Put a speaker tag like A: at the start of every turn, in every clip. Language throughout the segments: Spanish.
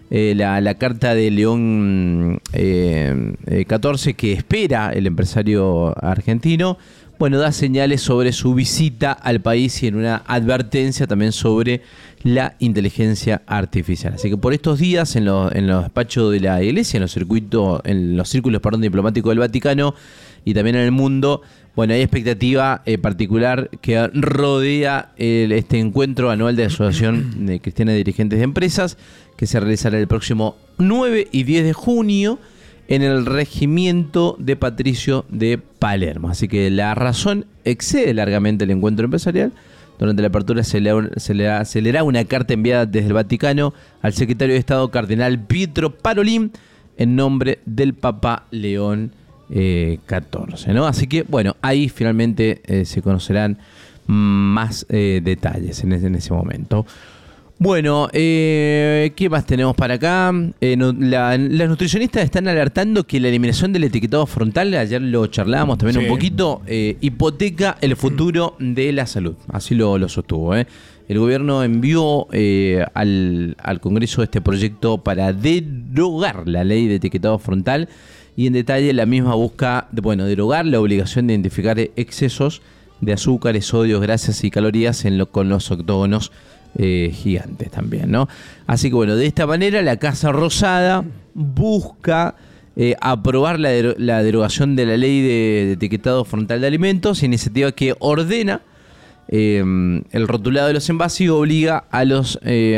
A: la carta de León 14 que espera el empresario argentino, bueno, da señales sobre su visita al país y en una advertencia también sobre la inteligencia artificial. Así que por estos días en los despachos de la Iglesia, en los círculos diplomáticos del Vaticano y también en el mundo, bueno, hay expectativa particular que rodea este encuentro anual de la Asociación Cristiana de Dirigentes de Empresas, que se realizará el próximo 9 y 10 de junio en el regimiento de Patricio de Palermo. Así que la razón excede largamente el encuentro empresarial. Durante la apertura se le dará una carta enviada desde el Vaticano al secretario de Estado cardenal Pietro Parolin en nombre del Papa León 14, ¿no? Así que, bueno, ahí finalmente se conocerán más detalles en ese momento. Bueno, ¿qué más tenemos para acá? Las nutricionistas están alertando que la eliminación del etiquetado frontal, ayer lo charlábamos también un poquito, hipoteca el futuro de la salud. Así lo sostuvo. El gobierno envió al Congreso este proyecto para derogar la ley de etiquetado frontal y en detalle la misma busca derogar la obligación de identificar excesos de azúcares, sodios, grasas y calorías con los octógonos gigantes también, ¿no? Así que bueno, de esta manera la Casa Rosada busca aprobar la derogación de la ley de etiquetado frontal de alimentos, iniciativa que ordena el rotulado de los envases y obliga a los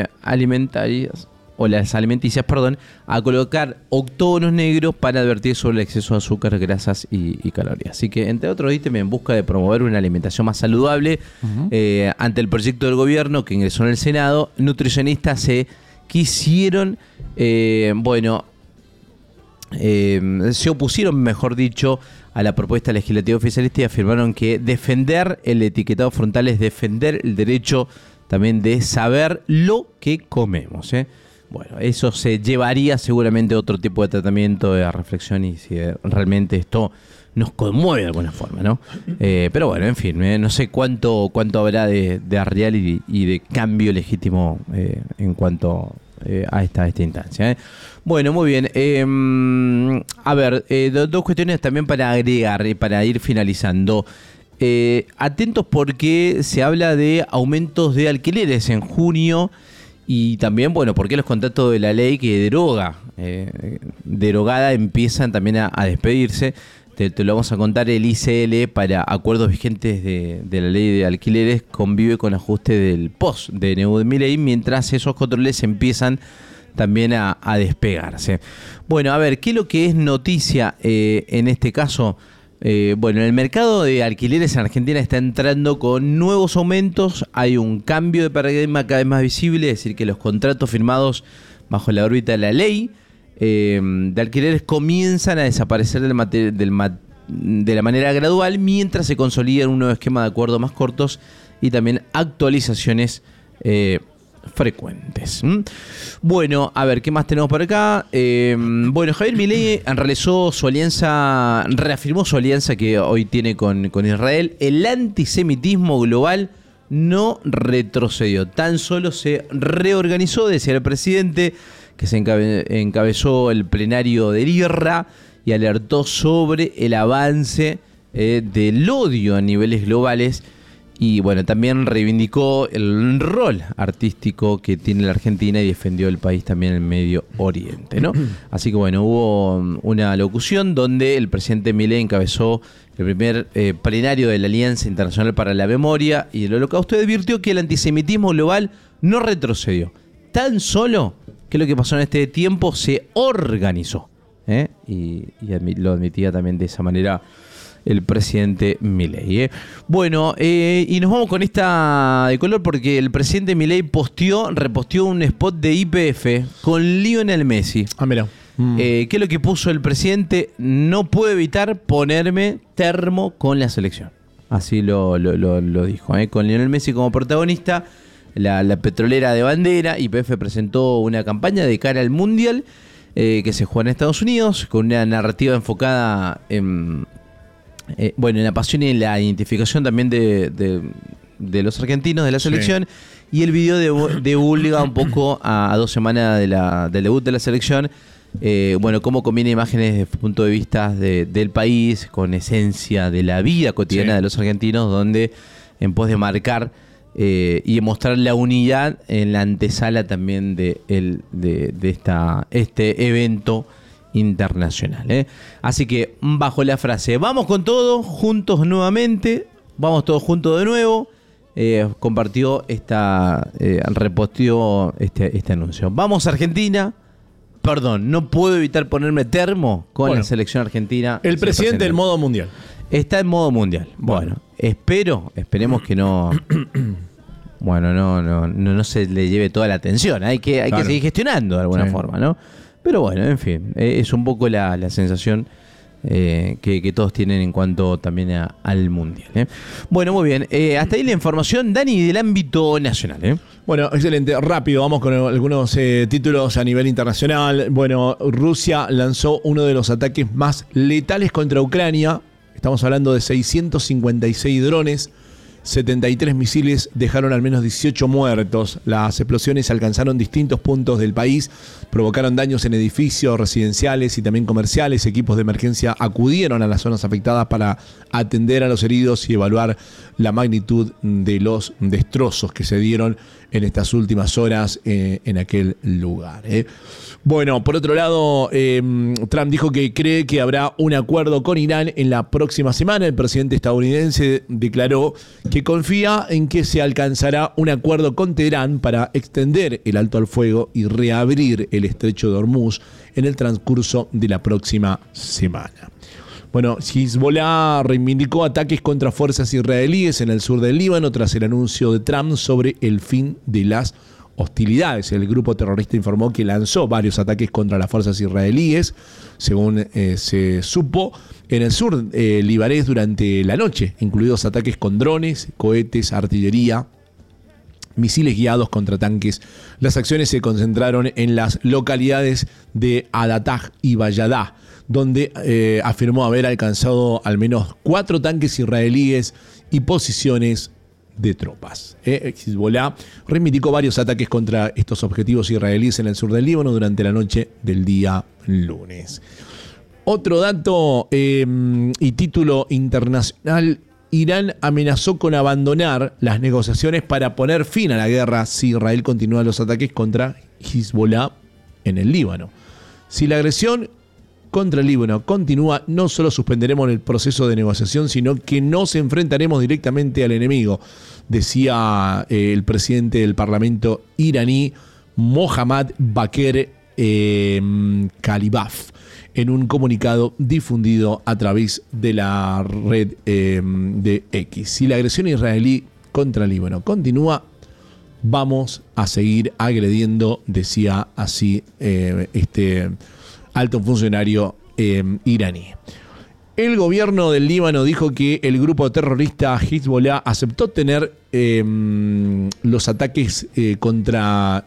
A: alimenticias, a colocar octógonos negros para advertir sobre el exceso de azúcar, grasas y calorías. Así que, entre otros ítems, en busca de promover una alimentación más saludable, ante el proyecto del gobierno que ingresó en el Senado, nutricionistas se opusieron, mejor dicho, a la propuesta legislativa oficialista y afirmaron que defender el etiquetado frontal es defender el derecho también de saber lo que comemos, Bueno, eso se llevaría seguramente a otro tipo de tratamiento, de reflexión y si realmente esto nos conmueve de alguna forma, ¿no? Pero bueno, en fin, no sé cuánto habrá de real y de cambio legítimo en cuanto a esta instancia. Bueno, muy bien. A ver, dos cuestiones también para agregar y para ir finalizando. Atentos porque se habla de aumentos de alquileres en junio y también, bueno, porque los contratos de la ley que derogada empiezan también a despedirse. Te lo vamos a contar. El ICL, para acuerdos vigentes de la ley de alquileres, convive con ajuste del POS de Neuquén Milei, mientras esos controles empiezan también a despegarse. Bueno, a ver, ¿qué es lo que es noticia en este caso? Bueno, el mercado de alquileres en Argentina está entrando con nuevos aumentos. Hay un cambio de paradigma cada vez más visible, es decir, que los contratos firmados bajo la órbita de la ley de alquileres comienzan a desaparecer de la manera gradual, mientras se consolida un nuevo esquema de acuerdos más cortos y también actualizaciones frecuentes. Bueno, a ver, ¿qué más tenemos por acá? Bueno, Javier Milei reafirmó su alianza que hoy tiene con Israel. El antisemitismo global no retrocedió, tan solo se reorganizó, decía el presidente, que se encabezó el plenario del IRA y alertó sobre el avance del odio a niveles globales. Y bueno, también reivindicó el rol artístico que tiene la Argentina y defendió el país también en Medio Oriente, ¿no? Así que bueno, hubo una locución donde el presidente Milei encabezó el primer plenario de la Alianza Internacional para la Memoria y el Holocausto, advirtió que el antisemitismo global no retrocedió. Tan solo que lo que pasó en este tiempo se organizó, y lo admitía también de esa manera el presidente Milei. Bueno, y nos vamos con esta de color porque el presidente Milei reposteó un spot de YPF con Lionel Messi.
B: Ah, mira.
A: ¿Qué es lo que puso el presidente? No puedo evitar ponerme termo con la selección. Así lo dijo, con Lionel Messi como protagonista. La petrolera de bandera, YPF presentó una campaña de cara al Mundial que se juega en Estados Unidos, con una narrativa enfocada en la pasión y en la identificación también de los argentinos de la selección, Y el video divulga un poco a 2 semanas del debut de la selección, cómo combina imágenes desde el punto de vista del país, con esencia de la vida cotidiana de los argentinos, donde en pos de marcar y mostrar la unidad en la antesala también de este evento internacional. Así que bajo la frase vamos con todo, juntos nuevamente, vamos todos juntos de nuevo, compartió reposteó este anuncio. Vamos Argentina. Perdón, no puedo evitar ponerme termo con la selección argentina.
B: El presidente del modo mundial.
A: Está en modo mundial. Bueno, esperemos que no. Bueno, no se le lleve toda la atención. Hay que seguir gestionando de alguna forma, ¿no? Pero bueno, en fin, es un poco la sensación que todos tienen en cuanto también al mundial. Bueno, muy bien. Hasta ahí la información, Dani, del ámbito nacional.
B: Bueno, excelente. Rápido, vamos con algunos títulos a nivel internacional. Bueno, Rusia lanzó uno de los ataques más letales contra Ucrania. Estamos hablando de 656 drones, 73 misiles, dejaron al menos 18 muertos. Las explosiones alcanzaron distintos puntos del país, provocaron daños en edificios residenciales y también comerciales. Equipos de emergencia acudieron a las zonas afectadas para atender a los heridos y evaluar la magnitud de los destrozos que se dieron en estas últimas horas en aquel lugar. Bueno, por otro lado, Trump dijo que cree que habrá un acuerdo con Irán en la próxima semana. El presidente estadounidense declaró que confía en que se alcanzará un acuerdo con Teherán para extender el alto al fuego y reabrir el estrecho de Hormuz en el transcurso de la próxima semana. Bueno, Hezbollah reivindicó ataques contra fuerzas israelíes en el sur del Líbano tras el anuncio de Trump sobre el fin de las hostilidades. El grupo terrorista informó que lanzó varios ataques contra las fuerzas israelíes, según se supo, en el sur libanés durante la noche, incluidos ataques con drones, cohetes, artillería, misiles guiados contra tanques. Las acciones se concentraron en las localidades de Adataj y Bayadá, donde afirmó haber alcanzado al menos 4 tanques israelíes y posiciones de tropas. Hezbollah reivindicó varios ataques contra estos objetivos israelíes en el sur del Líbano durante la noche del día lunes. Otro dato y título internacional: Irán amenazó con abandonar las negociaciones para poner fin a la guerra si Israel continúa los ataques contra Hezbollah en el Líbano. Si la agresión contra el Líbano continúa, no solo suspenderemos el proceso de negociación, sino que nos enfrentaremos directamente al enemigo, decía el presidente del Parlamento iraní, Mohammad Bakr Kalibaf, en un comunicado difundido a través de la red de X. Si la agresión israelí contra el Líbano continúa, vamos a seguir agrediendo, decía así este alto funcionario iraní. El gobierno del Líbano dijo que el grupo terrorista Hezbollah aceptó detener los ataques contra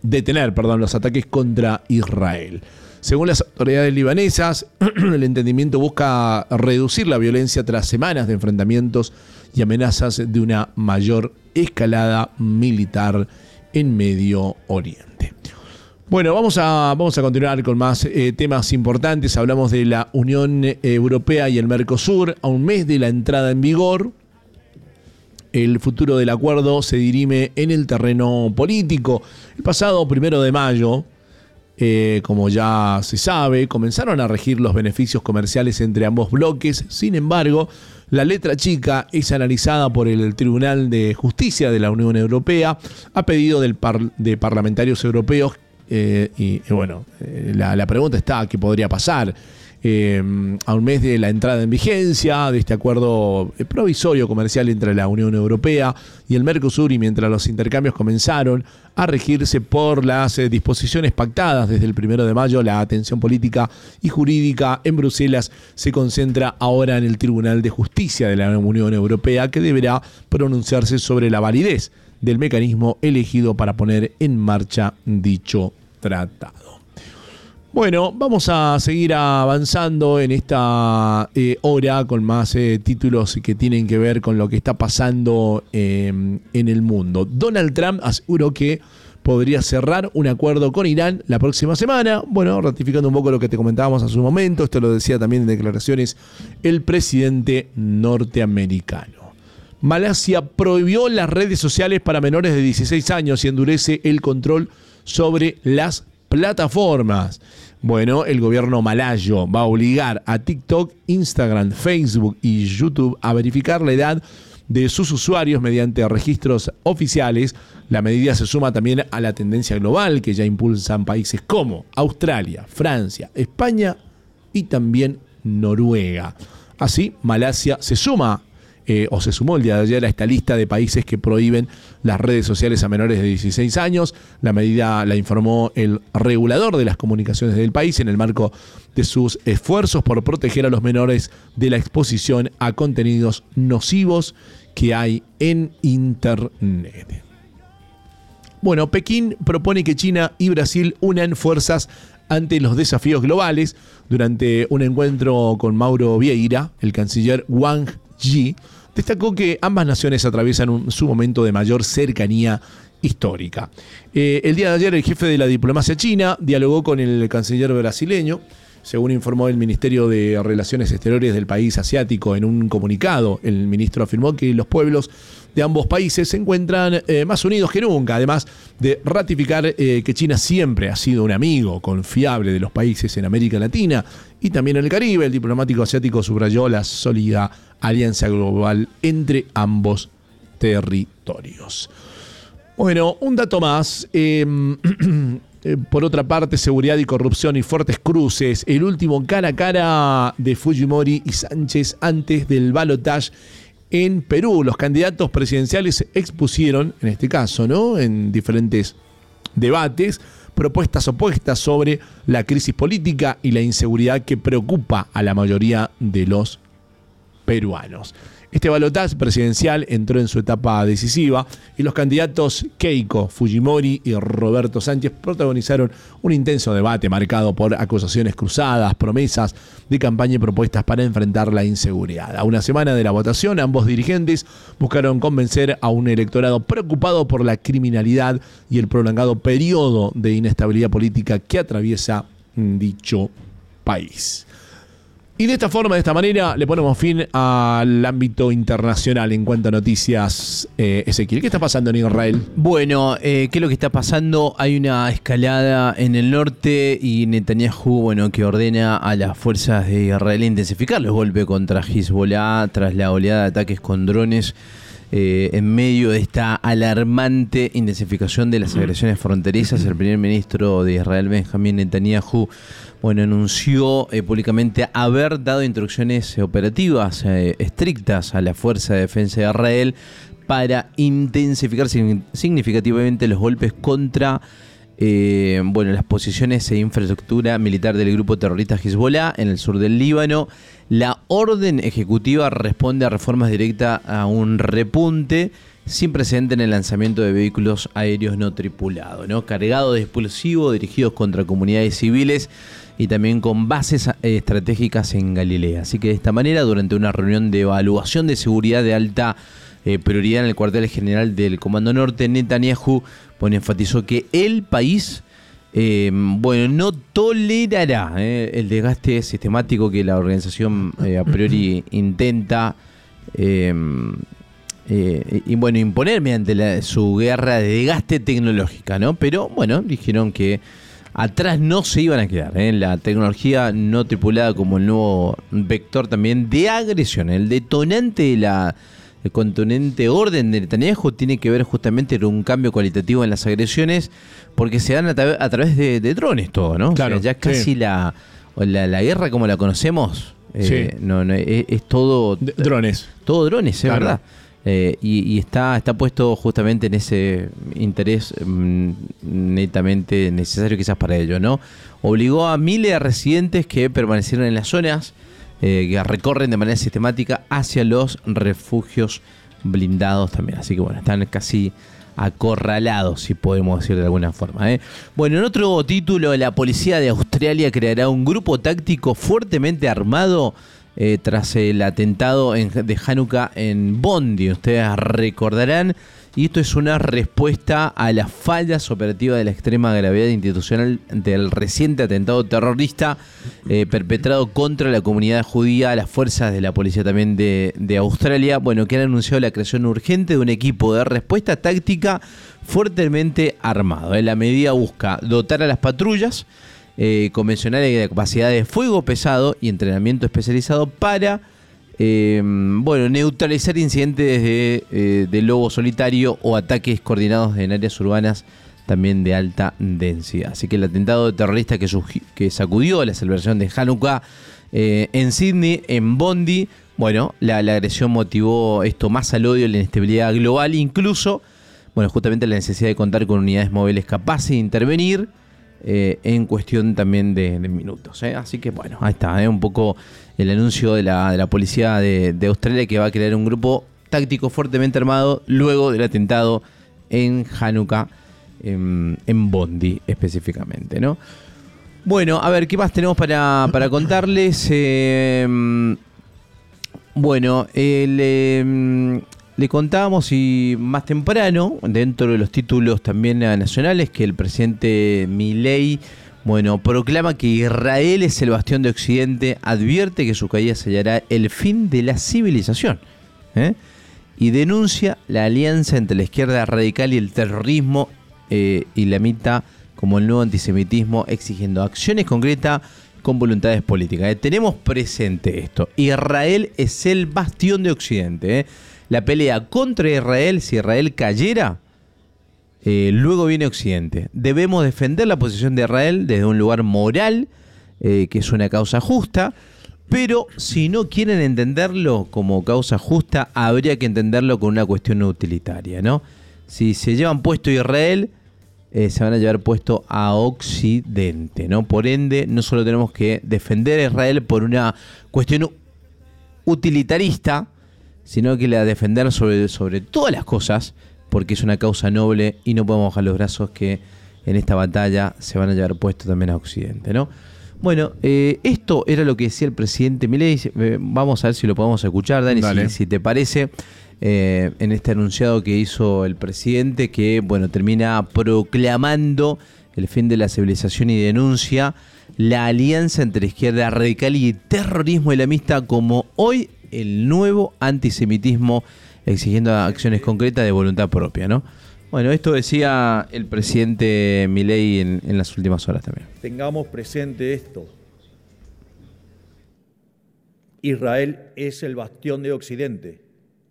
B: Israel. Según las autoridades libanesas, el entendimiento busca reducir la violencia tras semanas de enfrentamientos y amenazas de una mayor escalada militar en Medio Oriente. Bueno, vamos a continuar con más temas importantes. Hablamos de la Unión Europea y el Mercosur. A un mes de la entrada en vigor, el futuro del acuerdo se dirime en el terreno político. El pasado 1 de mayo, como ya se sabe, comenzaron a regir los beneficios comerciales entre ambos bloques. Sin embargo, la letra chica es analizada por el Tribunal de Justicia de la Unión Europea a pedido de parlamentarios europeos. La pregunta está: ¿qué podría pasar? A un mes de la entrada en vigencia de este acuerdo provisorio comercial entre la Unión Europea y el Mercosur, y mientras los intercambios comenzaron a regirse por las disposiciones pactadas desde el 1 de mayo, la atención política y jurídica en Bruselas se concentra ahora en el Tribunal de Justicia de la Unión Europea, que deberá pronunciarse sobre la validez del mecanismo elegido para poner en marcha dicho tratado. Bueno, vamos a seguir avanzando en esta hora con más títulos que tienen que ver con lo que está pasando en el mundo. Donald Trump aseguró que podría cerrar un acuerdo con Irán la próxima semana. Bueno, ratificando un poco lo que te comentábamos hace un momento. Esto lo decía también en declaraciones el presidente norteamericano. Malasia prohibió las redes sociales para menores de 16 años y endurece el control sobre las plataformas. Bueno, el gobierno malayo va a obligar a TikTok, Instagram, Facebook y YouTube a verificar la edad de sus usuarios mediante registros oficiales. La medida se suma también a la tendencia global que ya impulsan países como Australia, Francia, España y también Noruega. Así, Malasia se suma se sumó el día de ayer a esta lista de países que prohíben las redes sociales a menores de 16 años. La medida la informó el regulador de las comunicaciones del país en el marco de sus esfuerzos por proteger a los menores de la exposición a contenidos nocivos que hay en Internet. Bueno, Pekín propone que China y Brasil unan fuerzas ante los desafíos globales. Durante un encuentro con Mauro Vieira, el canciller Wang Yi destacó que ambas naciones atraviesan su momento de mayor cercanía histórica. El día de ayer el jefe de la diplomacia china dialogó con el canciller brasileño. Según informó el Ministerio de Relaciones Exteriores del país asiático en un comunicado, el ministro afirmó que los pueblos de ambos países se encuentran más unidos que nunca, además de ratificar que China siempre ha sido un amigo confiable de los países en América Latina y también en el Caribe. El diplomático asiático subrayó la sólida alianza global entre ambos territorios. Bueno, un dato más. Por otra parte, seguridad y corrupción y fuertes cruces. El último cara a cara de Fujimori y Sánchez antes del balotaje en Perú. Los candidatos presidenciales expusieron, en este caso, ¿no?, en diferentes debates, propuestas opuestas sobre la crisis política y la inseguridad que preocupa a la mayoría de los peruanos. Este balotaje presidencial entró en su etapa decisiva y los candidatos Keiko Fujimori y Roberto Sánchez protagonizaron un intenso debate marcado por acusaciones cruzadas, promesas de campaña y propuestas para enfrentar la inseguridad. A una semana de la votación, ambos dirigentes buscaron convencer a un electorado preocupado por la criminalidad y el prolongado periodo de inestabilidad política que atraviesa dicho país. Y de esta forma, de esta manera, le ponemos fin al ámbito internacional en cuanto a noticias. Ezequiel, ¿qué está pasando en Israel?
A: Bueno, ¿qué es lo que está pasando? Hay una escalada en el norte y Netanyahu, que ordena a las fuerzas de Israel intensificar los golpes contra Hezbollah tras la oleada de ataques con drones en medio de esta alarmante intensificación de las agresiones fronterizas. El primer ministro de Israel, Benjamín Netanyahu, anunció públicamente haber dado instrucciones operativas estrictas a la Fuerza de Defensa de Israel para intensificar significativamente los golpes contra las posiciones e infraestructura militar del grupo terrorista Hezbollah en el sur del Líbano. La orden ejecutiva responde a reformas directas a un repunte sin precedente en el lanzamiento de vehículos aéreos no tripulados, cargados de explosivos dirigidos contra comunidades civiles y también con bases estratégicas en Galilea. Así que de esta manera, durante una reunión de evaluación de seguridad de alta prioridad en el cuartel general del Comando Norte, Netanyahu enfatizó que el país no tolerará el desgaste sistemático que la organización a priori intenta imponer mediante su guerra de desgaste tecnológica, Pero dijeron que atrás no se iban a quedar. La tecnología no tripulada como el nuevo vector también de agresión. El detonante de el contundente orden de Netanyahu tiene que ver justamente con un cambio cualitativo en las agresiones, porque se dan a través de drones todo, ¿no?
B: Claro,
A: ya casi la guerra como la conocemos, es todo
B: drones.
A: Todo drones, es
B: claro.
A: verdad. Y está puesto justamente en ese interés netamente necesario quizás para ello, ¿no? Obligó a miles de residentes que permanecieron en las zonas que recorren de manera sistemática hacia los refugios blindados también. Así que están casi acorralados, si podemos decir de alguna forma. En otro título, la policía de Australia Australia creará un grupo táctico fuertemente armado tras el atentado de Hanukkah en Bondi. Ustedes recordarán, y esto es una respuesta a las fallas operativas de la extrema gravedad institucional del reciente atentado terrorista perpetrado contra la comunidad judía. Las fuerzas de la policía también de Australia, bueno, que han anunciado la creación urgente de un equipo de respuesta táctica fuertemente armado. La medida busca dotar a las patrullas convencionales de capacidad de fuego pesado y entrenamiento especializado para neutralizar incidentes de lobo solitario o ataques coordinados en áreas urbanas también de alta densidad. Así que el atentado terrorista que sacudió la celebración de Hanukkah en Sydney, en Bondi, bueno, la agresión motivó esto más al odio y la inestabilidad global, incluso, bueno, justamente la necesidad de contar con unidades móviles capaces de intervenir en cuestión también de minutos. Así que bueno, ahí está, un poco el anuncio de la policía de Australia, que va a crear un grupo táctico fuertemente armado luego del atentado en Hanukkah, en Bondi específicamente, ¿no? Bueno, a ver, ¿qué más tenemos para contarles? Le contábamos y más temprano, dentro de los títulos también nacionales, que el presidente Milei, proclama que Israel es el bastión de Occidente, advierte que su caída sellará el fin de la civilización, y denuncia la alianza entre la izquierda radical y el terrorismo islamita como el nuevo antisemitismo, exigiendo acciones concretas con voluntades políticas. Tenemos presente esto: Israel es el bastión de Occidente. La pelea contra Israel, si Israel cayera, luego viene Occidente. Debemos defender la posición de Israel desde un lugar moral, que es una causa justa, pero si no quieren entenderlo como causa justa, habría que entenderlo con una cuestión utilitaria, ¿no? Si se llevan puesto a Israel, se van a llevar puesto a Occidente, ¿no? Por ende, no solo tenemos que defender a Israel por una cuestión utilitarista, sino que la defender sobre todas las cosas, porque es una causa noble y no podemos bajar los brazos, que en esta batalla se van a llevar puesto también a Occidente, ¿no? Bueno, esto era lo que decía el presidente Milei. Vamos a ver si lo podemos escuchar, Dani, si te parece, en este anunciado que hizo el presidente, que termina proclamando el fin de la civilización y denuncia la alianza entre izquierda radical y terrorismo islamista como hoy el nuevo antisemitismo, exigiendo acciones concretas de voluntad propia, ¿no? Bueno, esto decía el presidente Milei en las últimas horas también.
C: Tengamos presente esto. Israel es el bastión de Occidente.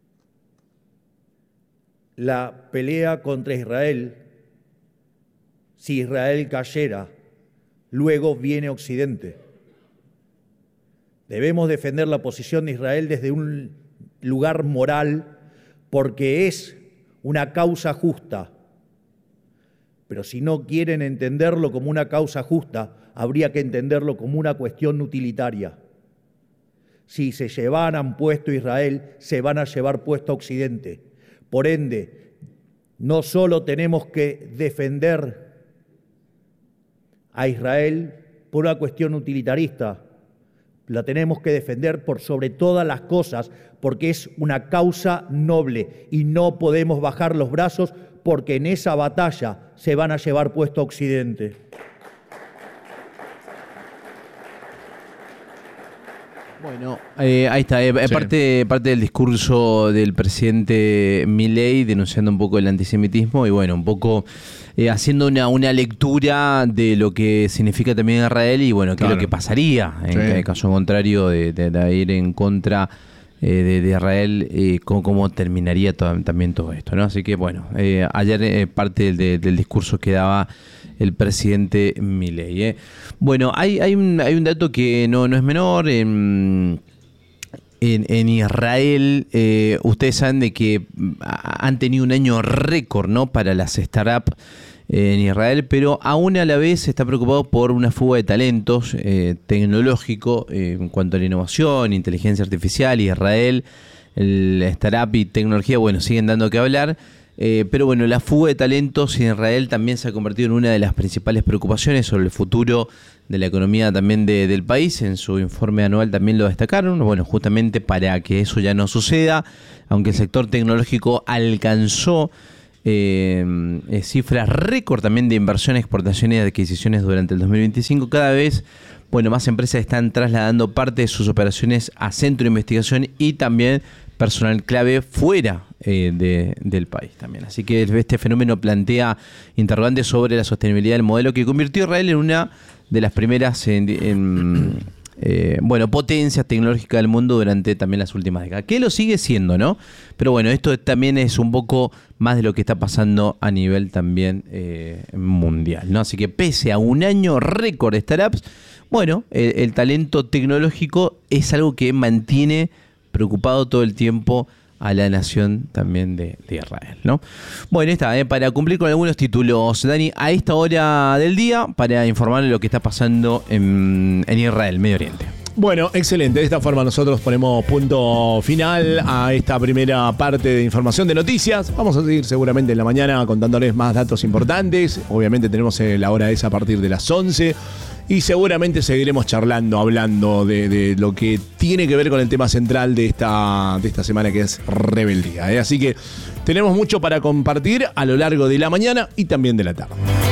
C: La pelea contra Israel, si Israel cayera, luego viene Occidente. Debemos defender la posición de Israel desde un lugar moral, porque es una causa justa. Pero si no quieren entenderlo como una causa justa, habría que entenderlo como una cuestión utilitaria. Si se llevaran puesto a Israel, se van a llevar puesto a Occidente. Por ende, no solo tenemos que defender a Israel por una cuestión utilitarista, la tenemos que defender por sobre todas las cosas, porque es una causa noble y no podemos bajar los brazos, porque en esa batalla se van a llevar puesto a Occidente.
A: Bueno, ahí está, parte del discurso del presidente Milei denunciando un poco el antisemitismo y un poco haciendo una lectura de lo que significa también Israel y qué es lo que pasaría en el caso contrario de ir en contra de Israel, cómo terminaría también todo esto, ¿no? Así que ayer parte del discurso que daba el presidente Milei. Hay un dato que no es menor. En Israel, ustedes saben de que han tenido un año récord, ¿no?, para las startups en Israel, pero aún a la vez se está preocupado por una fuga de talentos tecnológico en cuanto a la innovación, inteligencia artificial. Israel, el startup y tecnología, siguen dando que hablar. Pero la fuga de talentos en Israel también se ha convertido en una de las principales preocupaciones sobre el futuro de la economía también del país. En su informe anual también lo destacaron. Bueno, justamente para que eso ya no suceda, aunque el sector tecnológico alcanzó cifras récord también de inversiones, exportaciones y adquisiciones durante el 2025, cada vez más empresas están trasladando parte de sus operaciones a centro de investigación y también personal clave fuera del país también. Así que este fenómeno plantea interrogantes sobre la sostenibilidad del modelo que convirtió a Israel en una de las primeras potencias tecnológicas del mundo durante también las últimas décadas. Que lo sigue siendo, ¿no? Pero bueno, esto también es un poco más de lo que está pasando a nivel también mundial, ¿no? Así que pese a un año récord de startups, el talento tecnológico es algo que mantiene preocupado todo el tiempo a la nación también de Israel, ¿no? Bueno, está, para cumplir con algunos títulos, Dani, a esta hora del día, para informar de lo que está pasando en Israel, Medio Oriente.
B: Bueno, excelente. De esta forma nosotros ponemos punto final a esta primera parte de información de noticias. Vamos a seguir seguramente en la mañana contándoles más datos importantes. Obviamente tenemos la hora esa a partir de las 11. Y seguramente seguiremos charlando, hablando de lo que tiene que ver con el tema central de esta semana, que es rebeldía. Así que tenemos mucho para compartir a lo largo de la mañana y también de la tarde.